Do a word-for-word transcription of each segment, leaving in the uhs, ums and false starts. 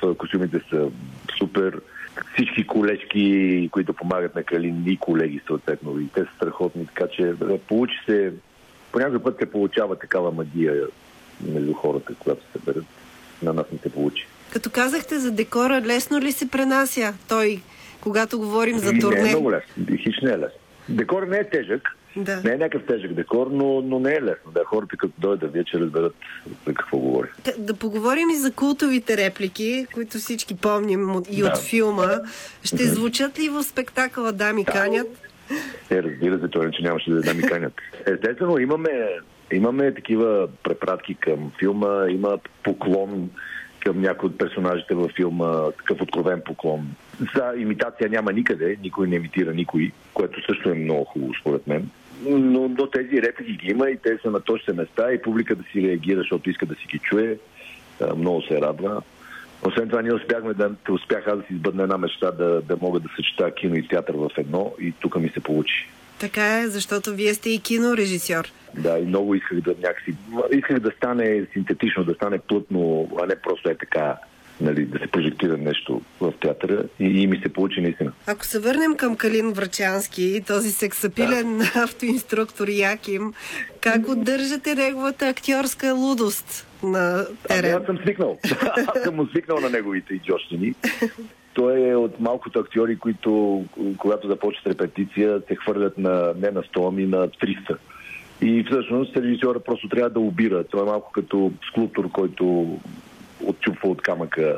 костюмите са супер. Всички колежки, които помагат на Калин, и колеги съответно, и те са страхотни, така че получи се, по някакъв път се получава такава магия между хората, когато се берат. На нас не се получи. Като казахте за декора, лесно ли се пренася той, когато говорим за турне? Не е много лесно. Хич не е лесно. Декор не е тежък. Да. Не е някакъв тежък декор, но, но не е лесно. Да, хората като дойдат вече разберат за какво говори. Да, да поговорим и за култовите реплики, които всички помним и да. От филма. Ще mm-hmm. звучат ли в спектакъла "Дами канят"? Е, разбира се, това че нямаше да "Дами канят". Естествено, имаме, имаме такива препратки към филма, има поклон към някои от персонажите във филма, такъв откровен поклон. За имитация няма никъде, никой не имитира никой, което също е много хубаво според мен. Но, но тези реплики ги има и те са на точните места и публиката си реагира, защото иска да си ги чуе. Много се радва. Освен това, ние успяхме да, успях аз да си избъдна една мечта да, да мога да съчетая кино и театър в едно и тук ми се получи. Така е, защото вие сте и кинорежисьор. Да, и много исках да някакси... Исках да стане синтетично, да стане плътно, а не просто е така, нали, да се прожектира нещо в театъра и, и ми се получи наистина. Ако се върнем към Калин Врачански, този сексапилен да. автоинструктор Яким, как удържате неговата актьорска лудост на терен? Аз съм свикнал. Аз съм му свикнал на неговите идиотщини. Той е от малкото актьори, които, когато започват репетиция, се хвърлят на, не на сто, ами на триста. И всъщност режисьора просто трябва да обира. Това е малко като скулптор, който отчупва от камъка,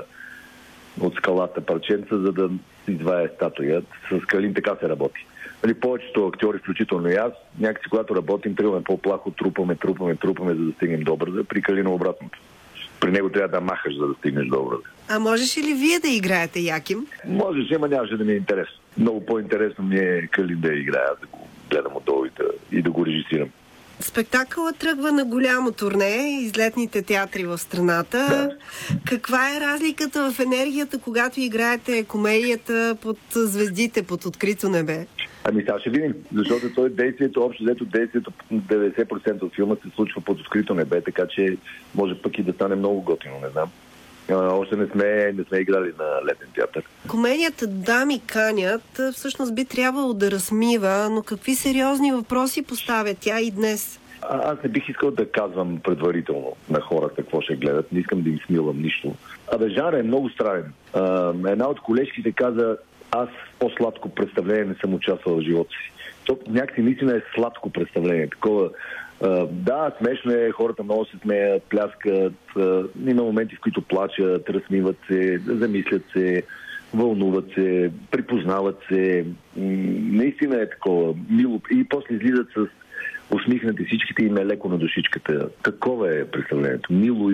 от скалата парченца, за да извае статуя. С Калин така се работи. Нали, повечето актьори, включително и аз, някакси когато работим, тръгваме по-плахо, трупаме, трупаме, трупаме, за да стигнем до образа. При Калин обратното. При него трябва да махаш, за да стигнеш до образа. А можеш ли вие да играете Яким? Можеш, ама нямаше да ми е интересно. Много по-интересно ми е Калин да играя, да го гледам отдолу и да, и да го режисирам. Спектакълът тръгва на голямо турне, излетните театри в страната. Да. Каква е разликата в енергията, когато играете комедията под звездите, под открито небе? Ами сега ще видим, защото той действието, общо взето действието, деветдесет процента от филма се случва под открито небе, така че може пък и да стане много готино, не знам. А, още не сме, не сме играли на летен театър. Комедията "Дами канят" всъщност би трябвало да размива, но какви сериозни въпроси поставя тя и днес? А, аз не бих искал да казвам предварително на хората какво ще гледат, не искам да им смилам нищо. Абе, жанрът е много странен. А, една от колежките каза: аз по-сладко представление не съм участвал в живота си. То някакси наистина е сладко представление. Такова, а, да, смешно е, хората много се смеят, пляскат, а, има моменти, в които плачат, размиват се, замислят се, вълнуват се, припознават се. М- наистина е такова мило. И после излизат с усмихнати, всичките им е леко на душичката. Такова е представлението. Мило и